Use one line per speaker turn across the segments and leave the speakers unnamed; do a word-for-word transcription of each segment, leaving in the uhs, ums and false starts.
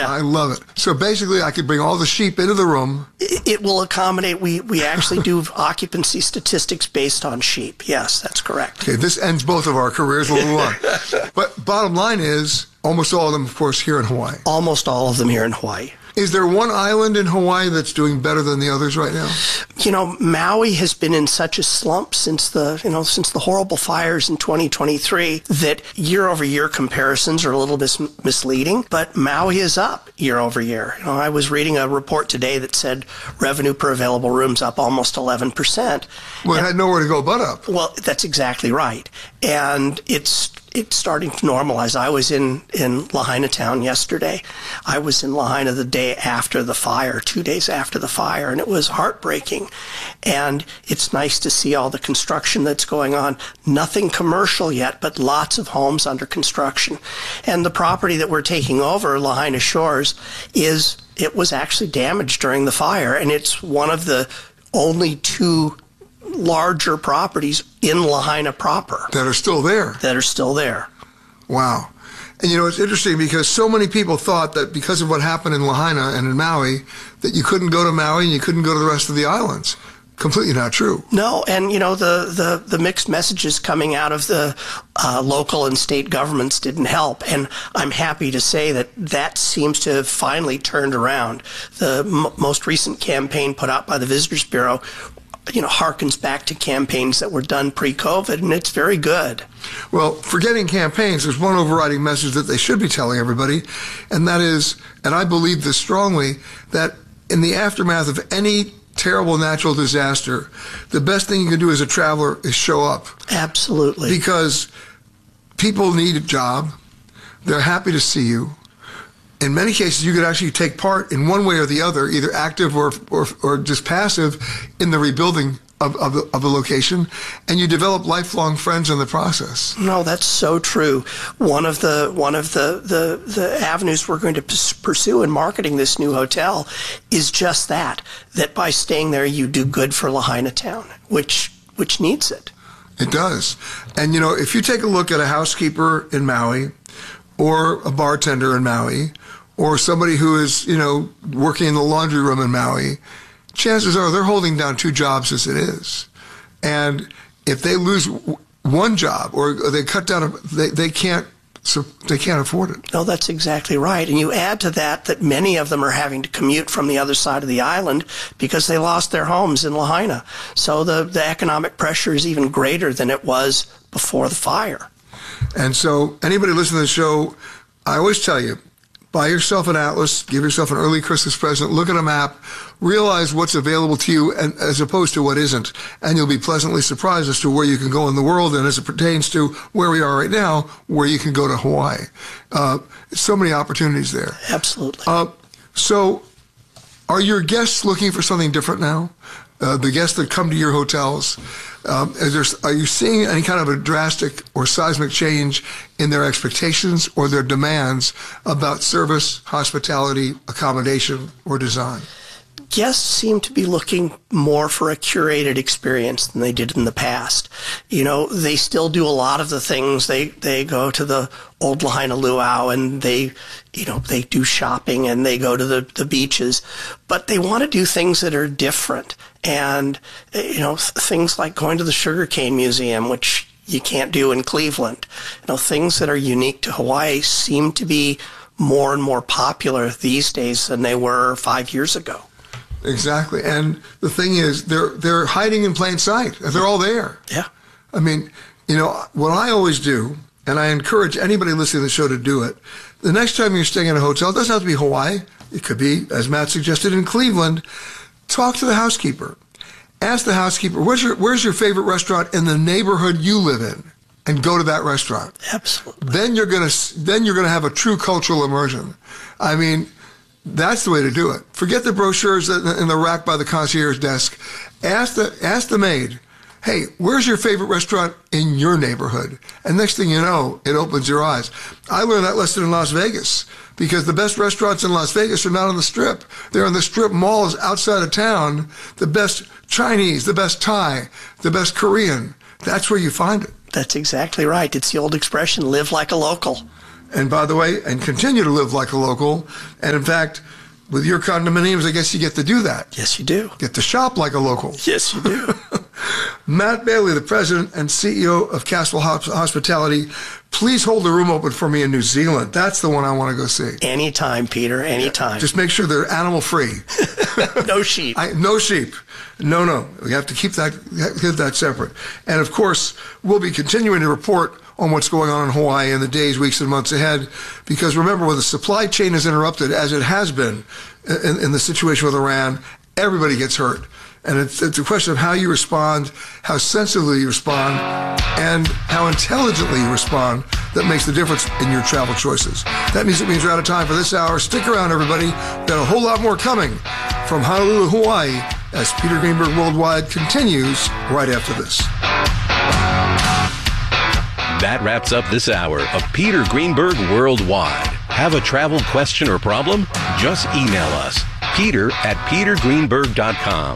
Yeah.
I love it. So basically, I could bring all the sheep into the room.
It, it will accommodate. We, we actually do occupancy statistics based on sheep. Yes, that's correct.
Okay, this ends both of our careers. We'll move on. But bottom line is, almost all of them, of course, here in Hawaii.
Almost all of them here in Hawaii.
Is there one island in Hawaii that's doing better than the others right now?
You know, Maui has been in such a slump since the, you know, since the horrible fires in twenty twenty-three that year-over-year comparisons are a little bit misleading, but Maui is up year-over-year. You know, I was reading a report today that said revenue per available room's up almost eleven percent.
Well, it had nowhere to go but up.
Well, that's exactly right. And it's it's starting to normalize. I was in, in Lahaina town yesterday. I was in Lahaina the day after the fire, two days after the fire, and it was heartbreaking. And it's nice to see all the construction that's going on. Nothing commercial yet, but lots of homes under construction. And the property that we're taking over, Lahaina Shores, is, it was actually damaged during the fire, and it's one of the only two larger properties in Lahaina proper.
That are still there.
That are still there.
Wow. And you know, it's interesting because so many people thought that because of what happened in Lahaina and in Maui, that you couldn't go to Maui and you couldn't go to the rest of the islands. Completely not true.
No, and you know, the, the, the mixed messages coming out of the uh, local and state governments didn't help. And I'm happy to say that that seems to have finally turned around. The m- most recent campaign put out by the Visitors Bureau, you know, harkens back to campaigns that were done pre-COVID, and it's very good.
Well, forgetting campaigns, there's one overriding message that they should be telling everybody, and that is, and I believe this strongly, that in the aftermath of any terrible natural disaster, the best thing you can do as a traveler is show up.
Absolutely.
Because people need a job. They're happy to see you. In many cases, you could actually take part in one way or the other, either active or or, or just passive, in the rebuilding of, of, the, of the location, and you develop lifelong friends in the process.
No, that's so true. One of the one of the, the, the avenues we're going to pursue in marketing this new hotel is just that, that by staying there, you do good for Lahaina town, which which needs it.
It does. And, you know, if you take a look at a housekeeper in Maui or a bartender in Maui, or somebody who is, you know, working in the laundry room in Maui, chances are they're holding down two jobs as it is. And if they lose one job or they cut down, a, they, they can't so they can't afford it.
No, that's exactly right. And you add to that that many of them are having to commute from the other side of the island because they lost their homes in Lahaina. So the, the economic pressure is even greater than it was before the fire.
And so anybody listening to the show, I always tell you, buy yourself an atlas, give yourself an early Christmas present, look at a map, realize what's available to you and, as opposed to what isn't, and you'll be pleasantly surprised as to where you can go in the world, and as it pertains to where we are right now, where you can go to Hawaii. Uh, so many opportunities there.
Absolutely.
Uh, so are your guests looking for something different now? Uh, the guests that come to your hotels, um, is there, are you seeing any kind of a drastic or seismic change in their expectations or their demands about service, hospitality, accommodation, or design?
Guests seem to be looking more for a curated experience than they did in the past. You know, they still do a lot of the things. They they go to the old Lahaina Luau and they, you know, they do shopping and they go to the, the beaches, but they want to do things that are different. And, you know, th- things like going to the Sugarcane Museum, which you can't do in Cleveland. You know, things that are unique to Hawaii seem to be more and more popular these days than they were five years ago.
Exactly. And the thing is, they're they're hiding in plain sight. They're all there.
Yeah.
I mean, you know, what I always do, and I encourage anybody listening to the show to do it, the next time you're staying in a hotel, it doesn't have to be Hawaii. It could be, as Matt suggested, in Cleveland. Talk to the housekeeper. Ask the housekeeper, where's your, where's your favorite restaurant in the neighborhood you live in? And go to that restaurant.
Absolutely.
Then you're gonna then you're gonna have a true cultural immersion. I mean, that's the way to do it. Forget the brochures in the rack by the concierge desk. Ask the ask the maid, hey, where's your favorite restaurant in your neighborhood? And next thing you know, it opens your eyes. I learned that lesson in Las Vegas because the best restaurants in Las Vegas are not on the Strip. They're in the strip malls outside of town. The best Chinese, the best Thai, the best Korean. That's where you find it.
That's exactly right. It's the old expression, live like a local.
And by the way, and continue to live like a local. And in fact, with your condominiums, I guess you get to do that.
Yes, you do.
Get to shop like a local.
Yes, you do.
Matt Bailey, the president and C E O of Castle Hospitality, please hold the room open for me in New Zealand. That's the one I want to go see.
Anytime, Peter, anytime.
Just make sure they're animal-free.
No sheep.
I, no sheep. No, no. We have to keep that, keep that separate. And, of course, we'll be continuing to report on what's going on in Hawaii in the days, weeks, and months ahead. Because remember, when the supply chain is interrupted, as it has been in, in the situation with Iran, everybody gets hurt. And it's, it's a question of how you respond, how sensitively you respond, and how intelligently you respond that makes the difference in your travel choices. That means it means we're out of time for this hour. Stick around, everybody. We've got a whole lot more coming from Honolulu, Hawaii, as Peter Greenberg Worldwide continues right after this.
That wraps up this hour of Peter Greenberg Worldwide. Have a travel question or problem? Just email us, peter at peter greenberg dot com.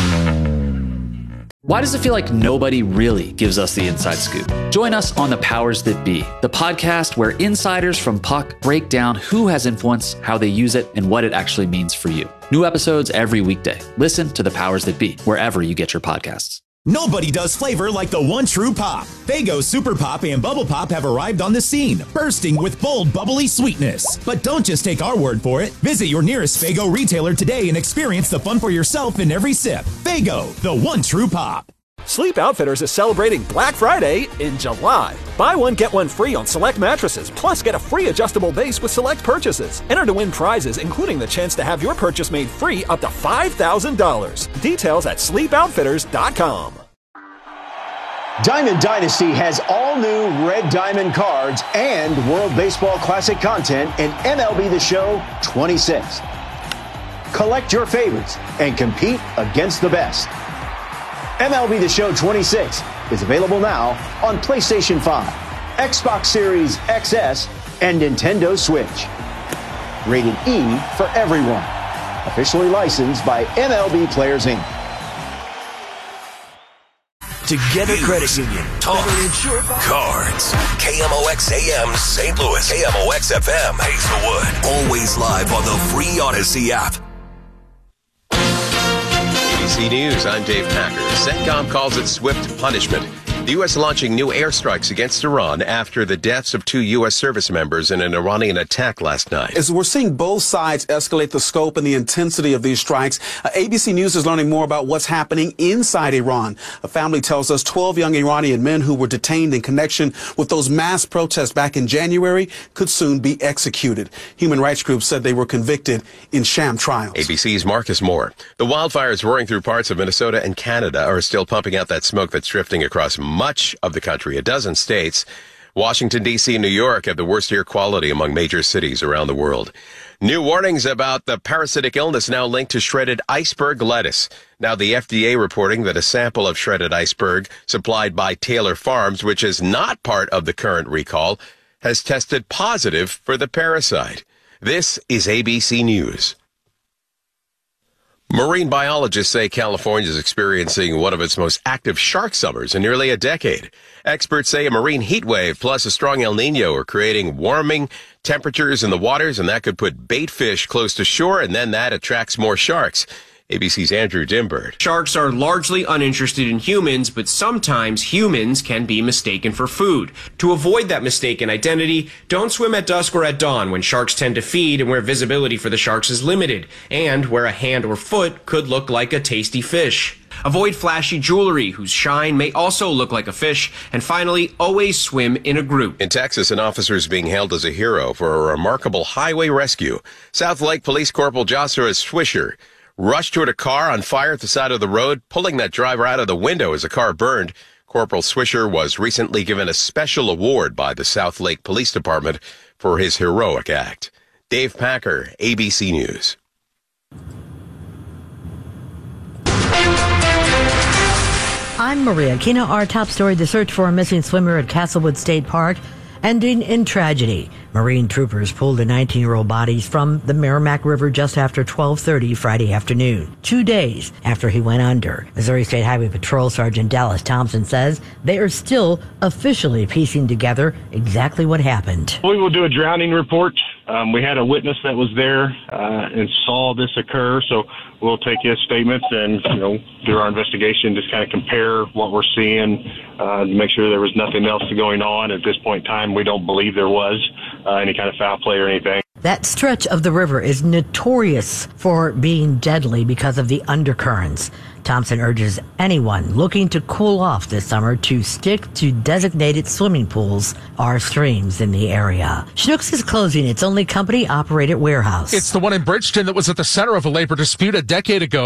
Why does it feel like nobody really gives us the inside scoop? Join us on The Powers That Be, the podcast where insiders from Puck break down who has influence, how they use it, and what it actually means for you. New episodes every weekday. Listen to The Powers That Be wherever you get your podcasts.
Nobody does flavor like the one true pop. Faygo Super Pop and Bubble Pop have arrived on the scene, bursting with bold, bubbly sweetness. But don't just take our word for it. Visit your nearest Faygo retailer today and experience the fun for yourself in every sip. Faygo, the one true pop.
Sleep Outfitters is celebrating Black Friday in July. Buy one, get one free on select mattresses, plus get a free adjustable base with select purchases. Enter to win prizes, including the chance to have your purchase made free up to five thousand dollars. Details at sleep outfitters dot com.
Diamond Dynasty has all new Red Diamond cards and World Baseball Classic content in M L B The Show twenty-six. Collect your favorites and compete against the best. M L B The Show twenty-six is available now on PlayStation five, Xbox Series X S, and Nintendo Switch. Rated E for everyone. Officially licensed by M L B Players Incorporated.
Together Credit Union. Talk. Cards. K M O X A M Saint Louis. K M O X F M Hazelwood. Always live on the free Odyssey app.
A B C News, I'm Dave Packer. CENTCOM calls it swift punishment. The U S launching new airstrikes against Iran after the deaths of two U S service members in an Iranian attack last night.
As we're seeing both sides escalate the scope and the intensity of these strikes, uh, A B C News is learning more about what's happening inside Iran. A family tells us twelve young Iranian men who were detained in connection with those mass protests back in January could soon be executed. Human rights groups said they were convicted in sham trials.
A B C's Marcus Moore. The wildfires roaring through parts of Minnesota and Canada are still pumping out that smoke that's drifting across much of the country. A dozen states, Washington, D C and New York, have the worst air quality among major cities around the world. New warnings about the parasitic illness now linked to shredded iceberg lettuce. Now the F D A reporting that a sample of shredded iceberg supplied by Taylor Farms, which is not part of the current recall, has tested positive for the parasite. This is A B C News. Marine biologists say California is experiencing one of its most active shark summers in nearly a decade. Experts say a marine heat wave plus a strong El Nino are creating warming temperatures in the waters, and that could put bait fish close to shore, and then that attracts more sharks. A B C's Andrew Dimbird.
Sharks are largely uninterested in humans, but sometimes humans can be mistaken for food. To avoid that mistaken identity, don't swim at dusk or at dawn when sharks tend to feed and where visibility for the sharks is limited, and where a hand or foot could look like a tasty fish. Avoid flashy jewelry whose shine may also look like a fish. And finally, always swim in a group.
In Texas, an officer is being hailed as a hero for a remarkable highway rescue. South Lake Police Corporal Joshua Swisher rushed toward a car on fire at the side of the road, pulling that driver out of the window as the car burned. Corporal Swisher was recently given a special award by the South Lake Police Department for his heroic act. Dave Packer, A B C News.
I'm Maria Kina. Our top story, the search for a missing swimmer at Castlewood State Park ending in tragedy. Marine troopers pulled the nineteen-year-old bodies from the Merrimack River just after twelve thirty Friday afternoon, two days after he went under. Missouri State Highway Patrol Sergeant Dallas Thompson says they are still officially piecing together exactly what happened.
We will do a drowning report. Um, we had a witness that was there uh, and saw this occur, so we'll take his statements and, you know, do our investigation, just kind of compare what we're seeing uh, to make sure there was nothing else going on. At this point in time, we don't believe there was uh, any kind of foul play or anything.
That stretch of the river is notorious for being deadly because of the undercurrents. Thompson urges anyone looking to cool off this summer to stick to designated swimming pools or streams in the area. Schnucks is closing its only company-operated warehouse.
It's the one in Bridgeton that was at the center of a labor dispute a decade ago.